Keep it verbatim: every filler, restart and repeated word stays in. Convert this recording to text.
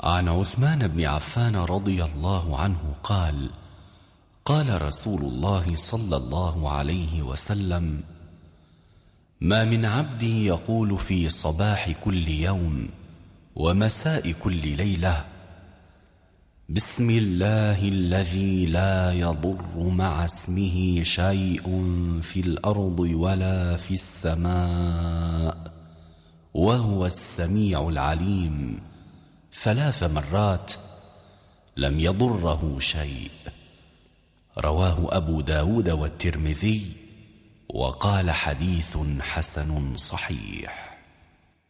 عن عثمان بن عفان رضي الله عنه قال: قال رسول الله صلى الله عليه وسلم: ما من عبد يقول في صباح كل يوم ومساء كل ليلة: بسم الله الذي لا يضر مع اسمه شيء في الأرض ولا في السماء وهو السميع العليم، ثلاث مرات، لم يضره شيء. رواه أبو داود والترمذي، وقال: حديث حسن صحيح.